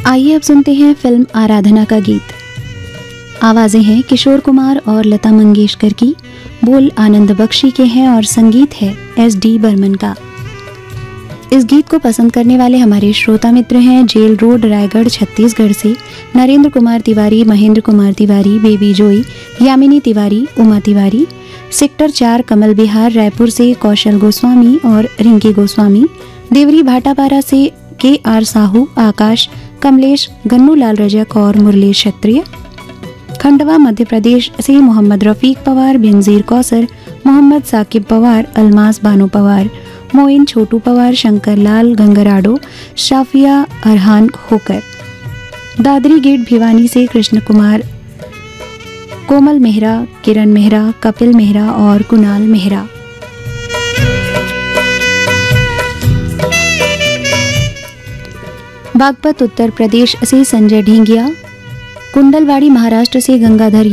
आइए अब सुनते हैं फिल्म आराधना का गीत। आवाज़ें हैं किशोर कुमार और लता मंगेशकर की, बोल आनंद बख्शी के हैं और संगीत है SD बर्मन का। इस गीत को पसंद करने वाले हमारे श्रोता मित्र हैं जेल रोड, रायगढ़, छत्तीसगढ़ से नरेंद्र कुमार तिवारी, महेंद्र कुमार तिवारी, बेबी जोई, यामिनी तिवारी, उमा तिवारी। सेक्टर 4 कमल विहार रायपुर से कौशल गोस्वामी और रिंकी गोस्वामी। देवरी भाटापारा से KR साहू, आकाश, कमलेश, गन्नू लाल रजक और मुरलीश क्षत्रिय। खंडवा मध्य प्रदेश से मोहम्मद रफीक पवार, बेनजीर कौसर, मोहम्मद साकिब पवार, अलमास बानो पवार, मोइन छोटू पवार, शंकर लाल गंगराडो, शाफिया अरहान होकर। दादरी गेट भिवानी से कृष्ण कुमार, कोमल मेहरा, किरण मेहरा, कपिल मेहरा और कुणाल मेहरा। बागपत उत्तर प्रदेश से संजय ढेंगिया, कुंडलवाड़ी महाराष्ट्र से गंगाधर